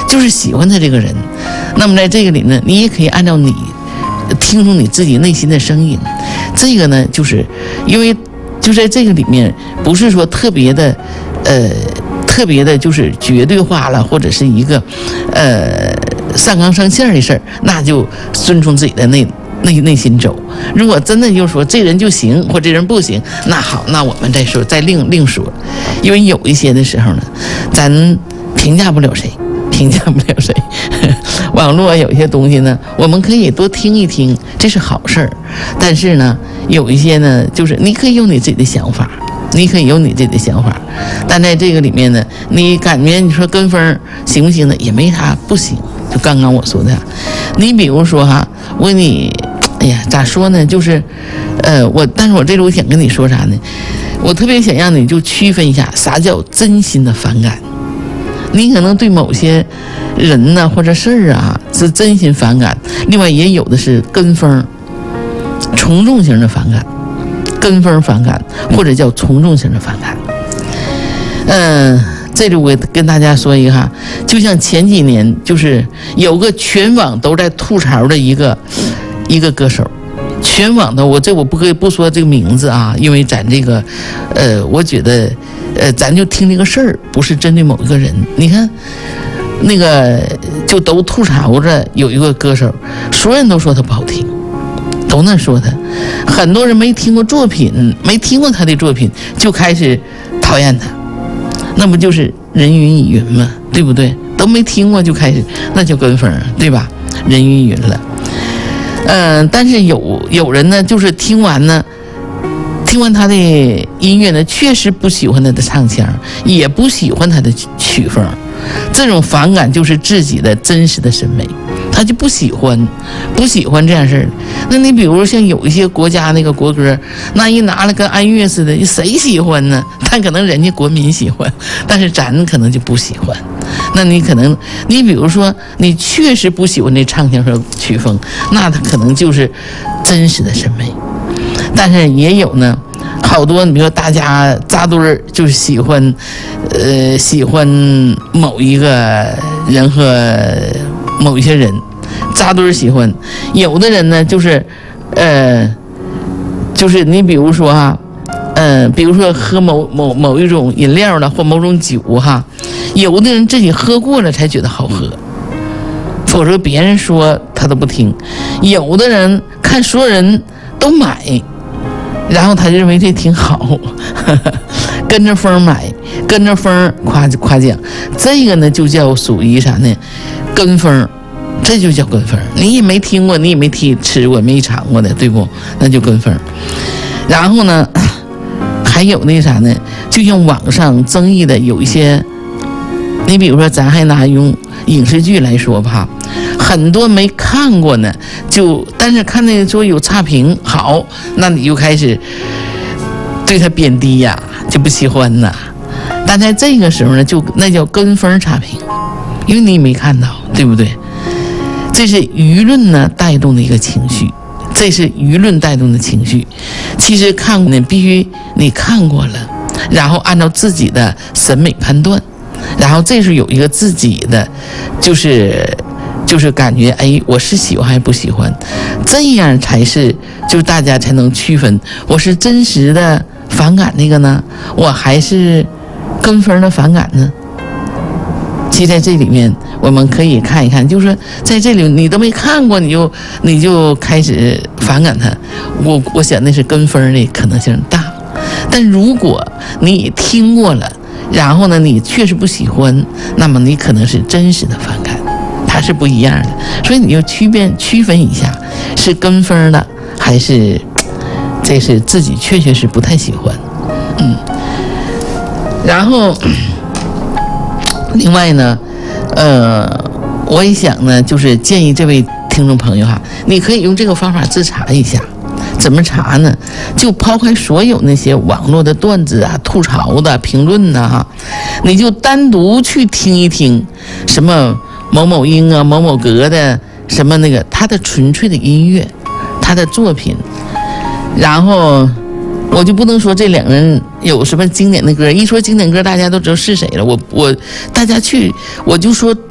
就是喜欢他这个人。那么在这个里呢，你也可以按照你听出你自己内心的声音。这个呢，就是因为就在这个里面，不是说特别的就是绝对化了，或者是一个上纲上线的事儿，那就遵从自己的内心走。如果真的就是说这人就行或这人不行，那好，那我们再说，再另说。因为有一些的时候呢，咱评价不了谁。网络有一些东西呢，我们可以多听一听，这是好事儿。但是呢，有一些呢，就是你可以有你自己的想法，但在这个里面呢，你感觉你说跟风行不行呢？也没啥不行。就刚刚我说的，你比如说哈，我给你，哎呀，咋说呢？就是但是我这里我想跟你说啥呢？我特别想让你就区分一下啥叫真心的反感。你可能对某些人呢或者事儿啊是真心反感，另外也有的是跟风从众型的反感，跟风反感或者叫从众型的反感。这里我跟大家说一个哈，就像前几年就是有个全网都在吐槽的一个歌手，全网的我不可以不说这个名字啊，因为咱这个我觉得咱就听这个事儿，不是针对某一个人。你看那个就都吐槽着有一个歌手，所有人都说他不好听，都那说他，很多人没听过他的作品就开始讨厌他，那不就是人云亦云吗？对不对？都没听过就开始，那就跟风，对吧？人云亦云了。但是有人呢，就是听完他的音乐呢，确实不喜欢他的唱腔，也不喜欢他的曲风，这种反感就是自己的真实的审美，他就不喜欢这样事儿。那你比如像有一些国家那个国歌，那一拿了跟安乐似的，谁喜欢呢？但可能人家国民喜欢，但是咱可能就不喜欢。那你比如说你确实不喜欢这唱腔和曲风，那他可能就是真实的审美。但是也有呢，好多你比如说大家扎堆儿就是喜欢某一个人和某一些人，扎堆儿喜欢。有的人呢就是你比如说哈，比如说喝某一种饮料了或某种酒哈，有的人自己喝过了才觉得好喝，否则别人说他都不听。有的人看所有人都买，然后他就认为这挺好，跟着风买，跟着风夸奖，这个呢就叫属于啥呢？跟风，这就叫跟风。你也没听过，你也没吃过，没尝过的，对不？那就跟风。然后呢，还有那啥呢？就像网上争议的有一些，你比如说咱还拿用影视剧来说吧，很多没看过呢，但是看那个说有差评好，那你就开始对他贬低呀，就不喜欢呐。但在这个时候呢，那叫跟风差评，因为你没看到，对不对？这是舆论呢带动的一个情绪，其实看呢必须你看过了，然后按照自己的审美判断，然后这是有一个自己的就是感觉，哎，我是喜欢还是不喜欢，这样才是就是大家才能区分我是真实的反感那个呢，我还是跟风的反感呢。其实在这里面我们可以看一看，就是在这里你都没看过，你就开始反感他，我想那是跟风的可能性大。但如果你听过了，然后呢你确实不喜欢，那么你可能是真实的反感，它是不一样的。所以你就区分一下，是跟风的还是这是自己确实不太喜欢。然后另外呢我也想呢，就是建议这位听众朋友哈，你可以用这个方法自查一下。怎么查呢？就抛开所有那些网络的段子啊、吐槽的评论呐哈，你就单独去听一听什么某某音啊、某某格的什么那个他的纯粹的音乐，他的作品。然后我就不能说这两个人有什么经典的歌，一说经典歌大家都知道是谁了。大家去，我就说